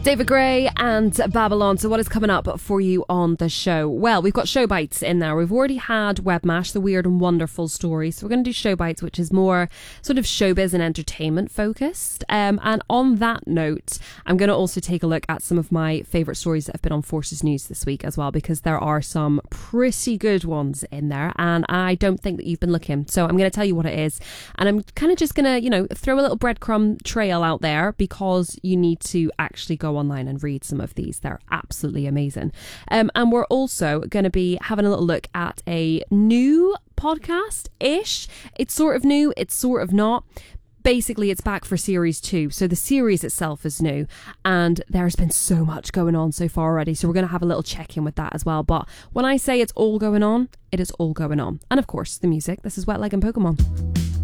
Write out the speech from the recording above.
David Gray and Babylon. So what is coming up for you on the show? Well, we've got Show Bites in there. We've already had Webmash, the weird and wonderful story. So we're going to do Show Bites, which is more sort of showbiz and entertainment focused. And on that note, I'm going to also take a look at some of my favourite stories that have been on Forces News this week as well, because there are some pretty good ones in there. And I don't think that you've been looking. So I'm going to tell you what it is. And I'm kind of just going to, throw a little breadcrumb trail out there, because you need to actually go online and read some of these. They're absolutely amazing. And we're also going to be having a little look at a new podcast-ish. It's sort of new, it's sort of not. Basically, it's back for series 2. So the series itself is new, and there's been so much going on so far already. So we're going to have a little check-in with that as well. But when I say it's all going on, it is all going on. And of course, the music. This is Wet Leg and Pokemon.